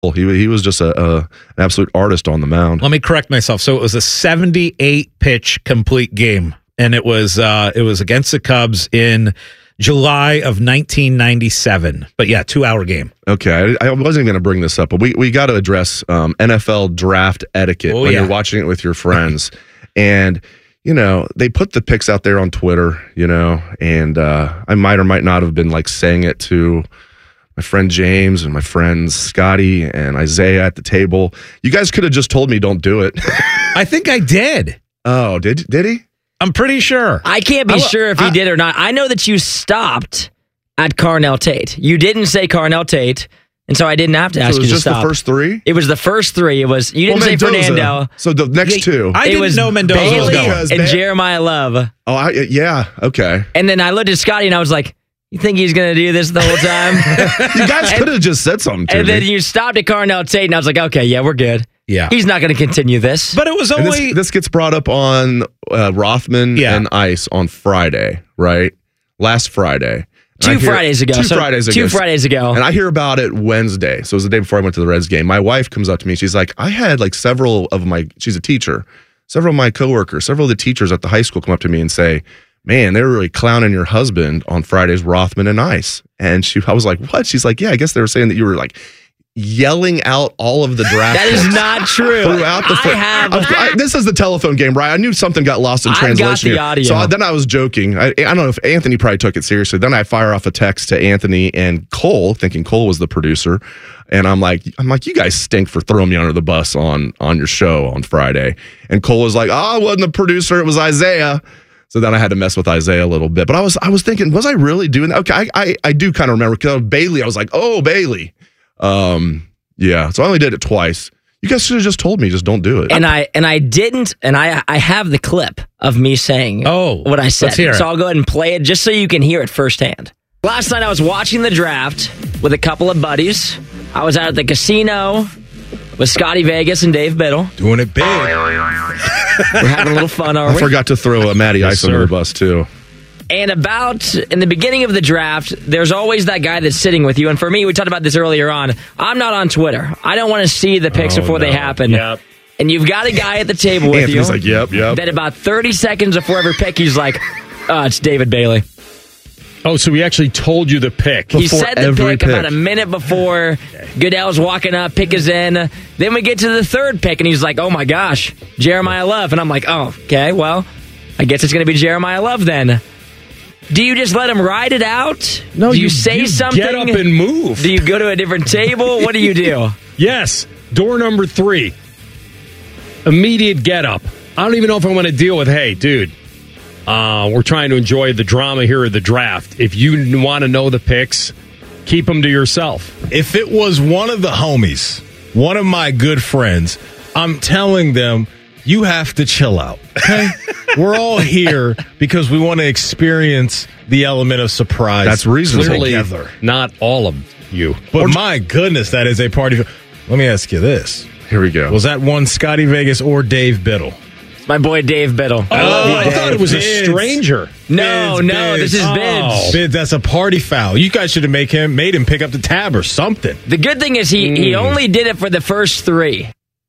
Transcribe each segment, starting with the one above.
He was just an absolute artist on the mound. Let me correct myself. So it was a 78 pitch complete game, and it was against the Cubs in July of 1997. But yeah, 2-hour game. Okay, I wasn't going to bring this up, but we got to address NFL draft etiquette when you're watching it with your friends. And, they put the picks out there on Twitter, and I might or might not have been like saying it to my friend James and my friends Scotty and Isaiah at the table. You guys could have just told me don't do it. I think I did. Oh, did he? I'm pretty sure. I can't be sure if he did or not. I know that you stopped at Carnell Tate. You didn't say Carnell Tate, and so I didn't have to ask you to stop. It was just the first three? It was the first three. You didn't say Fernando. So the next two. I didn't know Mendoza Bailey was going. and Jeremiah Love. Oh, yeah. Okay. And then I looked at Scotty and I was like, you think he's going to do this the whole time? You guys could have just said something to me. And then you stopped at Carnell Tate, and I was like, okay, yeah, we're good. Yeah. He's not going to continue this. But it was only... This gets brought up on Rothman and Ice on Friday, right? Last Friday. Two Fridays ago. 2 Fridays ago. And I hear about it Wednesday. So it was the day before I went to the Reds game. My wife comes up to me. She's like, I had like she's a teacher. Several of my coworkers, several of the teachers at the high school come up to me and say, man, they were really clowning your husband on Friday's Rothman and Ice. And I was like, what? She's like, yeah, I guess they were saying that you were like yelling out all of the draft. That is not true. Throughout the this is the telephone game, right? I knew something got lost in translation. I got the audio. So then I was joking. I don't know if Anthony probably took it seriously. Then I fire off a text to Anthony and Cole, thinking Cole was the producer. And I'm like, you guys stink for throwing me under the bus on your show on Friday. And Cole was like, I wasn't the producer. It was Isaiah. So then I had to mess with Isaiah a little bit. But I was thinking, was I really doing that? Okay, I do kind of remember. Because Bailey, I was like, oh, Bailey. Yeah, so I only did it twice. You guys should have just told me, just don't do it. And I didn't, and I have the clip of me saying what I said. Let's hear it. So I'll go ahead and play it just so you can hear it firsthand. Last night I was watching the draft with a couple of buddies. I was out at the casino with Scotty Vegas and Dave Biddle. Doing it big. We're having a little fun, I forgot to throw a Matty Ice under the bus, too. And in the beginning of the draft, there's always that guy that's sitting with you. And for me, we talked about this earlier on. I'm not on Twitter. I don't want to see the picks before they happen. Yep. And you've got a guy at the table with Anthony's you. like, yep. Then about 30 seconds before every pick, he's like, it's David Bailey. Oh, so he actually told you the pick. He said the pick about a minute before. Goodell's walking up, pick is in. Then we get to the third pick, and he's like, oh my gosh, Jeremiah Love. And I'm like, oh, okay, well, I guess it's going to be Jeremiah Love then. Do you just let him ride it out? No, do you say something? Get up and move. Do you go to a different table? What do you do? Yes. Door number 3. Immediate get up. I don't even know if I want to deal with, hey, dude, we're trying to enjoy the drama here of the draft. If you want to know the picks, keep them to yourself. If it was one of the homies, one of my good friends, I'm telling them, you have to chill out, okay? We're all here because we want to experience the element of surprise. That's reasonable. Clearly, not all of you. But my goodness, that is a party. Let me ask you this. Here we go. Was that one Scotty Vegas or Dave Biddle? My boy Dave Biddle. I thought it was a stranger. No, this is Bids. Bids, that's a party foul. You guys should have made him pick up the tab or something. The good thing is he only did it for the first 3.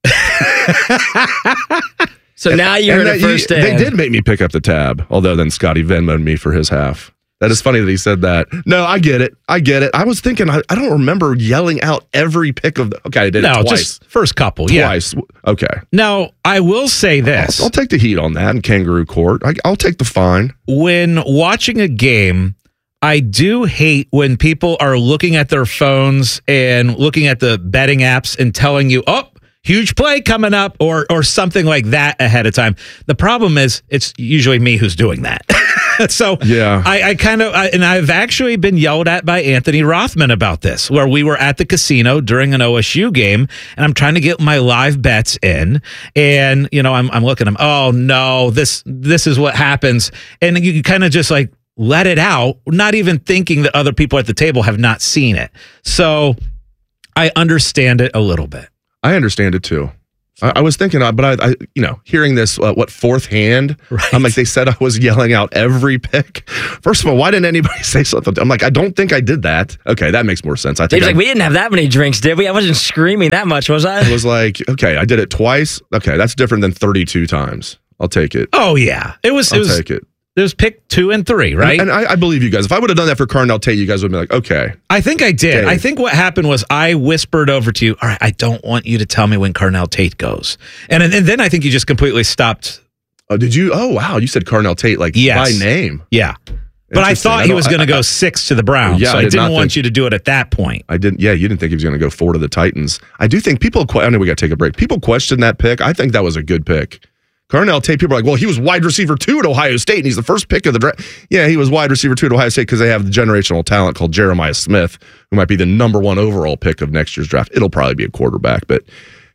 So now you're in the first stand. They did make me pick up the tab, although then Scotty Venmo'd me for his half. That is funny that he said that. No, I get it. I was thinking, I don't remember yelling out every pick of the... Okay, I did it twice. Just first couple, Twice. Okay. Now, I will say this. I'll take the heat on that in kangaroo court. I'll take the fine. When watching a game, I do hate when people are looking at their phones and looking at the betting apps and telling you, huge play coming up or something like that ahead of time. The problem is it's usually me who's doing that. So yeah, I kind of, and I've actually been yelled at by Anthony Rothman about this, where we were at the casino during an OSU game, and I'm trying to get my live bets in, and I'm looking at him. Oh no, this is what happens, and you kind of just like let it out, not even thinking that other people at the table have not seen it. So I understand it a little bit. I understand it too. I was thinking, but I hearing this, fourth hand? Right. I'm like, they said I was yelling out every pick. First of all, why didn't anybody say something? I'm like, I don't think I did that. Okay, that makes more sense. I think we didn't have that many drinks, did we? I wasn't screaming that much, was I? I was like, okay, I did it twice. Okay, that's different than 32 times. I'll take it. Oh yeah, I'll take it. It was pick 2 and 3, right? And I believe you guys. If I would have done that for Carnell Tate, you guys would be like, okay. I think I did. Dave. I think what happened was I whispered over to you, all right, I don't want you to tell me when Carnell Tate goes. And then I think you just completely stopped. Oh, did you? Oh, wow. You said Carnell Tate by name. Yeah. But I thought he was going to go 6 to the Browns. Yeah, so I didn't want you to do it at that point. I didn't. Yeah, you didn't think he was going to go 4 to the Titans. I do think people, I know we got to take a break. People question that pick. I think that was a good pick. Carnell Tate, people are like, well, he was wide receiver 2 at Ohio State, and he's the first pick of the draft. Yeah, he was wide receiver 2 at Ohio State because they have the generational talent called Jeremiah Smith, who might be the number 1 overall pick of next year's draft. It'll probably be a quarterback, but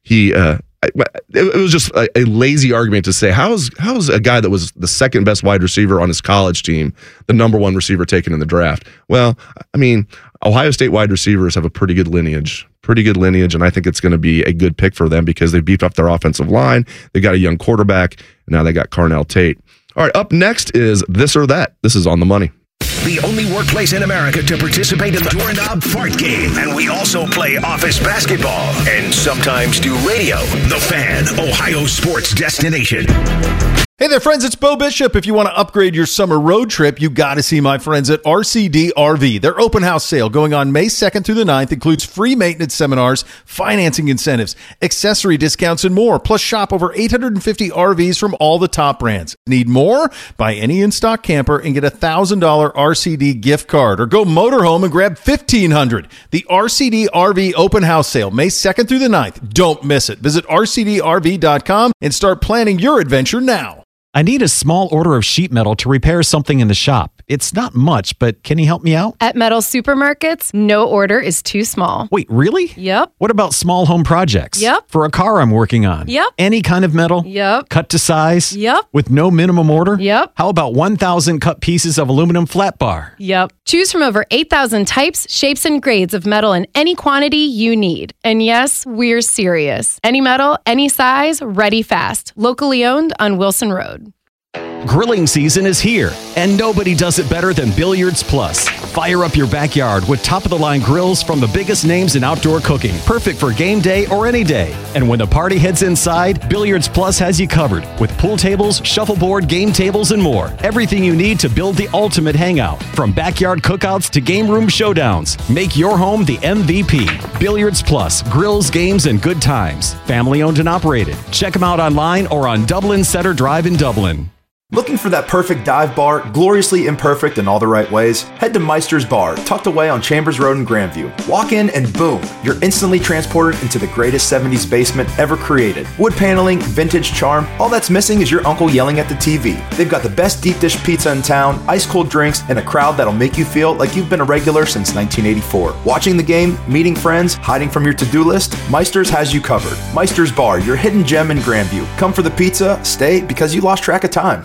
it was just a lazy argument to say, how's a guy that was the second best wide receiver on his college team the number 1 receiver taken in the draft? Well, I mean, Ohio State wide receivers have a pretty good lineage, and I think it's going to be a good pick for them because they beefed up their offensive line. They got a young quarterback, and now they got Carnell Tate. All right, up next is This or That. This is On the Money. The only workplace in America to participate in the Doorknob Fart Game. And we also play office basketball and sometimes do radio. The Fan, Ohio sports destination. Hey there, friends. It's Bo Bishop. If you want to upgrade your summer road trip, you got to see my friends at RCD RV. Their open house sale going on May 2nd through the 9th includes free maintenance seminars, financing incentives, accessory discounts, and more. Plus, shop over 850 RVs from all the top brands. Need more? Buy any in-stock camper and get a $1,000 RCD gift card. Or go motorhome and grab $1,500. The RCD RV open house sale, May 2nd through the 9th. Don't miss it. Visit rcdrv.com and start planning your adventure now. I need a small order of sheet metal to repair something in the shop. It's not much, but can you help me out? At Metal Supermarkets, no order is too small. Wait, really? Yep. What about small home projects? Yep. For a car I'm working on? Yep. Any kind of metal? Yep. Cut to size? Yep. With no minimum order? Yep. How about 1,000 cut pieces of aluminum flat bar? Yep. Choose from over 8,000 types, shapes, and grades of metal in any quantity you need. And yes, we're serious. Any metal, any size, ready fast. Locally owned on Wilson Road. Grilling season is here, and nobody does it better than Billiards Plus. Fire up your backyard with top-of-the-line grills from the biggest names in outdoor cooking, perfect for game day or any day. And when the party heads inside, Billiards Plus has you covered with pool tables, shuffleboard, game tables, and more. Everything you need to build the ultimate hangout, from backyard cookouts to game room showdowns. Make your home the MVP. Billiards Plus, grills, games, and good times. Family owned and operated. Check them out online or on Dublin Center Drive in Dublin. Looking for that perfect dive bar, gloriously imperfect in all the right ways? Head to Meister's Bar, tucked away on Chambers Road in Grandview. Walk in and boom, you're instantly transported into the greatest 70s basement ever created. Wood paneling, vintage charm, all that's missing is your uncle yelling at the TV. They've got the best deep dish pizza in town, ice cold drinks, and a crowd that'll make you feel like you've been a regular since 1984. Watching the game, meeting friends, hiding from your to-do list, Meister's has you covered. Meister's Bar, your hidden gem in Grandview. Come for the pizza, stay because you lost track of time.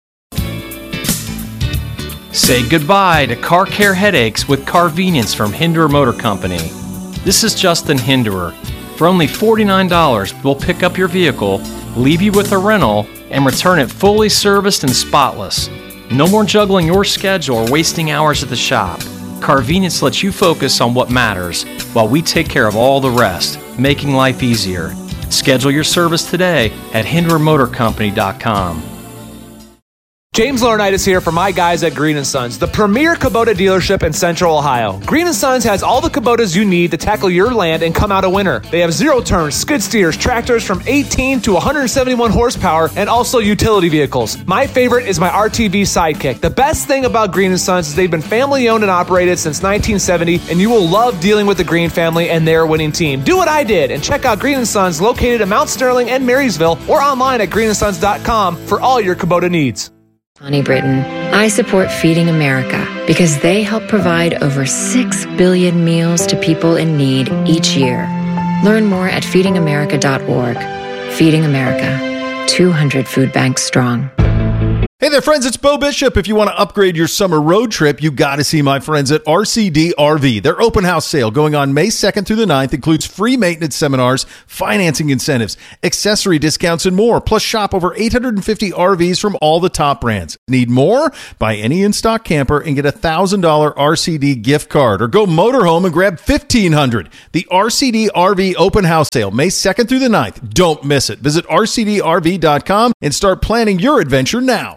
Say goodbye to car care headaches with Carvenience from Hinderer Motor Company. This is Justin Hinderer. For only $49, we'll pick up your vehicle, leave you with a rental, and return it fully serviced and spotless. No more juggling your schedule or wasting hours at the shop. Carvenience lets you focus on what matters, while we take care of all the rest, making life easier. Schedule your service today at HindererMotorCompany.com. James Laurinaitis here for my guys at Green & Sons, the premier Kubota dealership in Central Ohio. Green & Sons has all the Kubotas you need to tackle your land and come out a winner. They have zero-turn, skid steers, tractors from 18 to 171 horsepower, and also utility vehicles. My favorite is my RTV Sidekick. The best thing about Green & Sons is they've been family-owned and operated since 1970, and you will love dealing with the Green family and their winning team. Do what I did and check out Green & Sons located in Mount Sterling and Marysville or online at greenandsons.com for all your Kubota needs. Connie Britton. I support Feeding America because they help provide over 6 billion meals to people in need each year. Learn more at feedingamerica.org. Feeding America, 200 food banks strong. Hey there, friends. It's Bo Bishop. If you want to upgrade your summer road trip, you got to see my friends at RCD RV. Their open house sale going on May 2nd through the 9th includes free maintenance seminars, financing incentives, accessory discounts, and more. Plus, shop over 850 RVs from all the top brands. Need more? Buy any in-stock camper and get a $1,000 RCD gift card. Or go motorhome and grab $1,500. The RCD RV open house sale, May 2nd through the 9th. Don't miss it. Visit rcdrv.com and start planning your adventure now.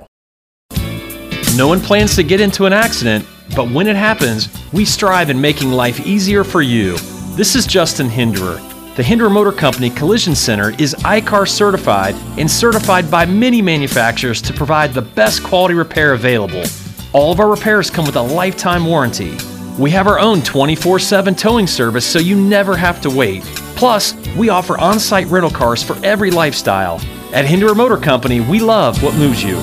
No one plans to get into an accident, but when it happens, we strive in making life easier for you. This is Justin Hinderer. The Hinderer Motor Company Collision Center is ICAR certified and certified by many manufacturers to provide the best quality repair available. All of our repairs come with a lifetime warranty. We have our own 24/7 towing service so you never have to wait. Plus, we offer on-site rental cars for every lifestyle. At Hinderer Motor Company, we love what moves you.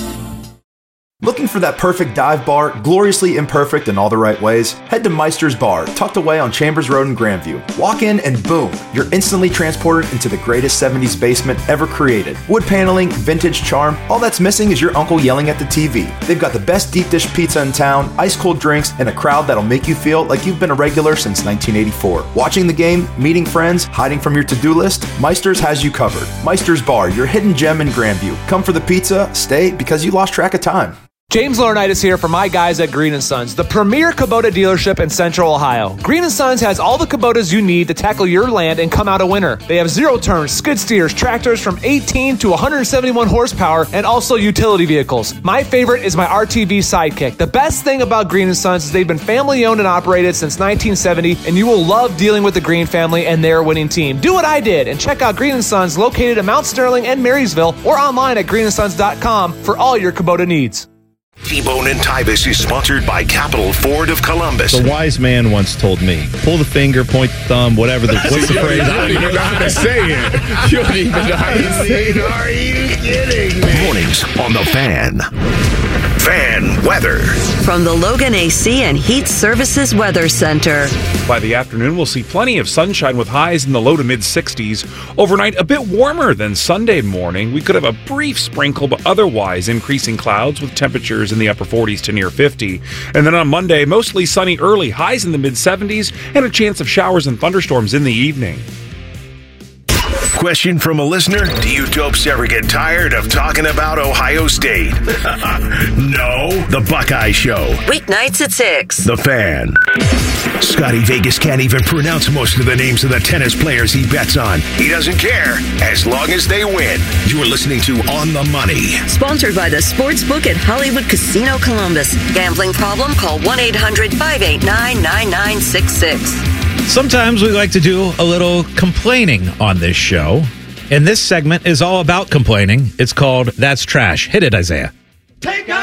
Looking for that perfect dive bar, gloriously imperfect in all the right ways? Head to Meister's Bar, tucked away on Chambers Road in Grandview. Walk in and boom, you're instantly transported into the greatest 70s basement ever created. Wood paneling, vintage charm, all that's missing is your uncle yelling at the TV. They've got the best deep dish pizza in town, ice cold drinks, and a crowd that'll make you feel like you've been a regular since 1984. Watching the game, meeting friends, hiding from your to-do list, Meister's has you covered. Meister's Bar, your hidden gem in Grandview. Come for the pizza, stay because you lost track of time. James Laurinaitis here for my guys at Green & Sons, the premier Kubota dealership in Central Ohio. Green & Sons has all the Kubotas you need to tackle your land and come out a winner. They have zero-turn skid steers, tractors from 18 to 171 horsepower, and also utility vehicles. My favorite is my RTV Sidekick. The best thing about Green & Sons is they've been family-owned and operated since 1970, and you will love dealing with the Green family and their winning team. Do what I did and check out Green & Sons located in Mount Sterling and Marysville or online at greenandsons.com for all your Kubota needs. T-Bone and Tybus is sponsored by Capital Ford of Columbus. A wise man once told me, pull the finger, point the thumb, what's the phrase? I don't even know how to say it. You don't even know how to say it. Are you kidding me? Mornings on The Fan. Fan weather. From the Logan AC and Heat Services Weather Center. By the afternoon, we'll see plenty of sunshine with highs in the low to mid-60s. Overnight, a bit warmer than Sunday morning. We could have a brief sprinkle, but otherwise increasing clouds with temperatures in the upper 40s to near 50. And then on Monday, mostly sunny early, highs in the mid-70s, and a chance of showers and thunderstorms in the evening. Question from a listener: do you dopes ever get tired of talking about Ohio State? No. The Buckeye Show. Weeknights at 6. The Fan. Scotty Vegas can't even pronounce most of the names of the tennis players he bets on. He doesn't care, as long as they win. You're listening to On the Money. Sponsored by the Sportsbook at Hollywood Casino Columbus. Gambling problem? Call 1-800-589-9966. Sometimes we like to do a little complaining on this show, and this segment is all about complaining. It's called That's Trash. Hit it, Isaiah. Take out